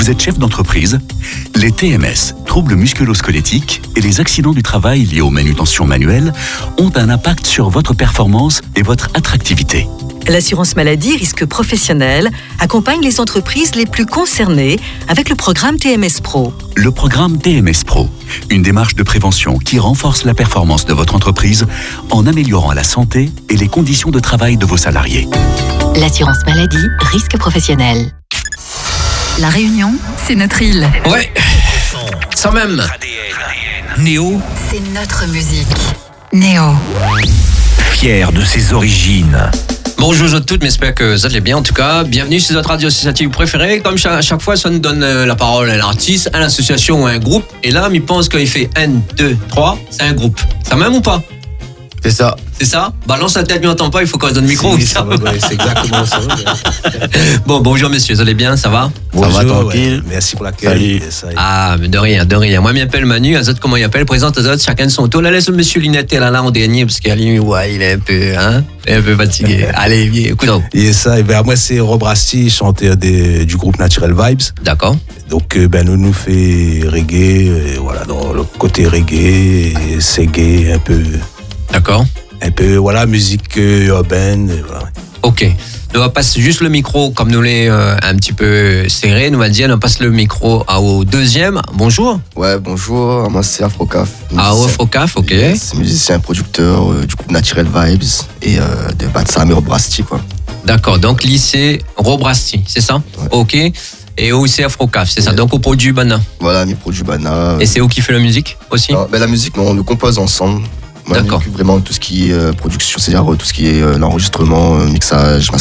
Vous êtes chef d'entreprise? Les TMS, troubles musculo-squelettiques, et les accidents du travail liés aux manutentions manuelles ont un impact sur votre performance et votre attractivité. L'assurance maladie risque professionnel accompagne les entreprises les plus concernées avec le programme TMS Pro. Le programme TMS Pro, une démarche de prévention qui renforce la performance de votre entreprise en améliorant la santé et les conditions de travail de vos salariés. L'assurance maladie, risque professionnel. La Réunion, c'est notre île. Ouais, ça même. Néo, C'est notre musique. Néo. fier de ses origines. Bonjour à toutes, j'espère que vous allez bien. En tout cas, bienvenue sur notre radio associative préférée. Comme chaque fois, ça nous donne la parole à un artiste, à l'association ou à un groupe. Et là, il pense qu'il fait 1, 2, 3, c'est un groupe. Ça même ou pas? C'est ça. C'est ça? Balance la tête, lui n'entend pas, il faut qu'on se donne le micro. Si, ça va, ouais, c'est exactement ça. Bon, bonjour messieurs, vous allez bien, ça va? Bonjour, Ça va tranquille. ouais. Merci pour l'accueil. Salut. Ah, mais de rien, de rien. Moi, je m'appelle Manu, Azot, comment il appelle? Présente Azot, chacun de son tour. Là, laisse le monsieur Lunette là en dernier, parce qu'il ouais, il est un peu fatigué. Allez, viens, écoute-nous. Et ça, et ben, moi, c'est Rob Rasty, chanteur du groupe Natural Vibes. D'accord. Donc, nous fait reggae, voilà, dans le côté reggae, et reggae, D'accord. un peu, voilà, musique urbaine, voilà. Ok. Nous on passe juste le micro, comme nous l'est un petit peu serré, nous va dire, on passe le micro au deuxième. Bonjour. Ouais, bonjour, moi c'est Afrocaf. Afrocaf, ok. C'est musicien, producteur du groupe Natural Vibes et de Batsam et Rob Rasty, quoi. D'accord, donc lycée Rob Rasty, c'est ça? Ouais. Ok. Et aussi Afrocaf, c'est ça? Ouais. Donc au produit Bana. Voilà, mes produits Bana. Et c'est où qui fait la musique aussi? Non, la musique, non, on le compose ensemble. Moi, D'accord. je m'occupe vraiment de tout ce qui est production, c'est-à-dire tout ce qui est l'enregistrement, mixage,